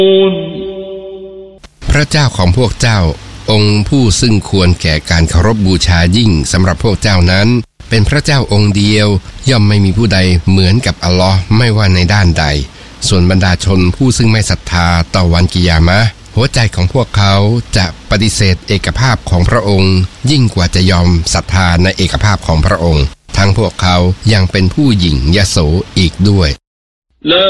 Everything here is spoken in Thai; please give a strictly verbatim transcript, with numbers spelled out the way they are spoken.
พระเจ้าของพวกเจ้าองค์ผู้ซึ่งควรแก่การเคารพบูชายิ่งสำหรับพวกเจ้านั้นเป็นพระเจ้าองค์เดียวย่อมไม่มีผู้ใดเหมือนกับอัลลอฮ์ไม่ว่าในด้านใดส่วนบรรดาชนผู้ซึ่งไม่ศรัทธาต่อวันกิยามะห์หัวใจของพวกเขาจะปฏิเสธเอกภาพของพระองค์ยิ่งกว่าจะยอมศรัทธาในเอกภาพของพระองค์ทั้งพวกเขายังเป็นผู้หยิ่งยโสอีกด้วย